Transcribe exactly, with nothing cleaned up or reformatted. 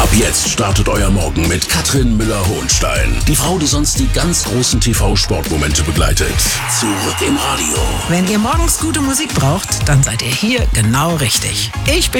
Ab jetzt startet euer Morgen mit Katrin Müller-Hohenstein. Die Frau, die sonst die ganz großen T V-Sportmomente begleitet. Zurück im Radio. Wenn ihr morgens gute Musik braucht, dann seid ihr hier genau richtig. Ich bin